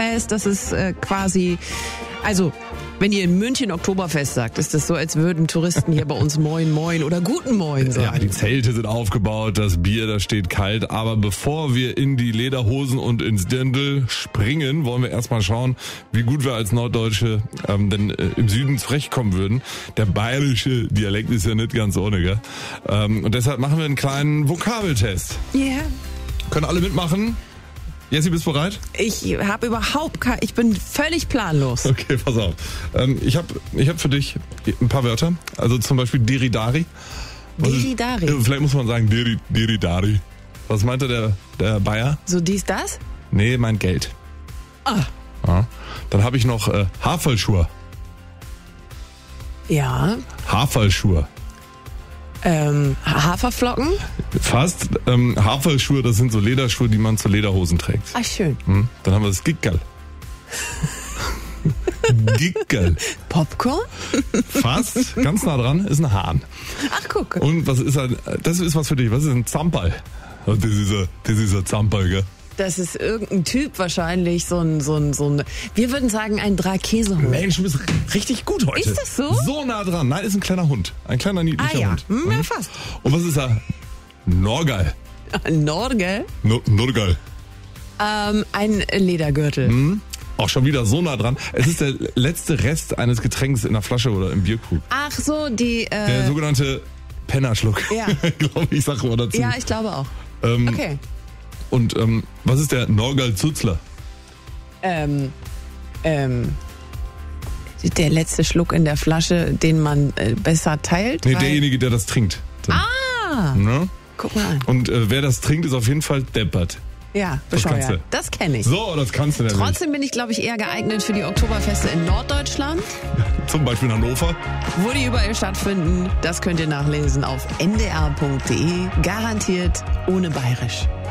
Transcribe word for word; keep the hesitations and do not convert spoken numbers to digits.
Oktoberfest, das ist äh, quasi, also wenn ihr in München Oktoberfest sagt, ist das so, als würden Touristen hier bei uns Moin Moin oder Guten Moin sagen. Ja, die Zelte sind aufgebaut, das Bier, das steht kalt. Aber bevor wir in die Lederhosen und ins Dirndl springen, wollen wir erstmal schauen, wie gut wir als Norddeutsche ähm, denn äh, im Süden zurechtkommen würden. Der bayerische Dialekt ist ja nicht ganz ohne, gell? Ähm, und deshalb machen wir einen kleinen Vokabeltest. Ja. Yeah. Können alle mitmachen? Jessie, bist du bereit? Ich habe überhaupt kein, ich bin völlig planlos. Okay, pass auf. Ähm, ich habe ich hab für dich ein paar Wörter. Also zum Beispiel Diridari. Diridari? Ist, vielleicht muss man sagen Diri, Diridari. Was meinte der, der Bayer? So dies, das? Nee, mein Geld. Ah. Ja. Dann habe ich noch äh, Haferlschuhe. Ja. Haferlschuhe. Ähm, Haferflocken? Fast. Ähm, Haferlschuhe, das sind so Lederschuhe, die man zu Lederhosen trägt. Ach, schön. Hm? Dann haben wir das Gickerl. Gickerl. Popcorn? Fast. Ganz nah dran ist ein Hahn. Ach, guck. Und was ist ein, das ist was für dich. Was ist ein Zamperl? Das ist ein, das ist ein Zamperl, gell? Das ist irgendein Typ wahrscheinlich, so ein, so ein, so ein, wir würden sagen, ein Dreikäsehund. Mensch, du bist richtig gut heute. Ist das so? So nah dran. Nein, ist ein kleiner Hund. Ein kleiner niedlicher ah, ja. Hund. Hm, ja, fast. Und was ist er? Norgal. Norgel? No, Norgal. Ähm, ein Ledergürtel. Hm? Auch schon wieder so nah dran. Es ist der letzte Rest eines Getränks in der Flasche oder im Bierkrug. Ach so, die, äh... Der sogenannte Pennerschluck. Ja. glaube ich, sag mal dazu. Ja, ich glaube auch. Ähm, okay. Und ähm, was ist der Norgal Zuzler? Ähm, ähm, der letzte Schluck in der Flasche, den man äh, besser teilt? Nee, weil- derjenige, der das trinkt. Dann. Ah, Ne? guck mal an. Und äh, wer das trinkt, ist auf jeden Fall deppert. Ja, Das kannst bescheuert. du. Das kenne ich. So, das kannst du nämlich. Trotzdem bin ich, glaube ich, eher geeignet für die Oktoberfeste in Norddeutschland, Zum Beispiel in Hannover. wo die überall stattfinden. Das könnt ihr nachlesen auf n d r punkt d e. Garantiert ohne Bayerisch.